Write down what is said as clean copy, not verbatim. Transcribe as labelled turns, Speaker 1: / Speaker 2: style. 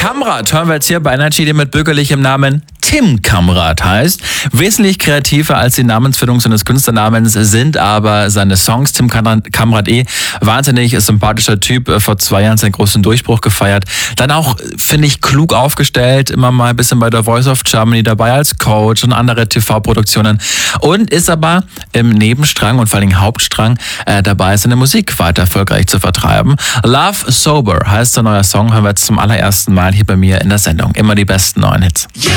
Speaker 1: Kamrat hören wir jetzt hier bei Energy, der mit bürgerlichem Namen Tim Kamrat heißt. Wesentlich kreativer als die Namensfindung seines Künstlernamens sind aber seine Songs. Tim Kamrat wahnsinnig sympathischer Typ, vor 2 Jahren seinen großen Durchbruch gefeiert. Dann auch, finde ich, klug aufgestellt, immer mal ein bisschen bei der Voice of Germany dabei als Coach und andere TV-Produktionen. Und ist aber im Nebenstrang und vor allem Hauptstrang dabei, seine Musik weiter erfolgreich zu vertreiben. Love Sober heißt der neue Song, hören wir jetzt zum allerersten Mal hier bei mir in der Sendung. Immer die besten neuen Hits.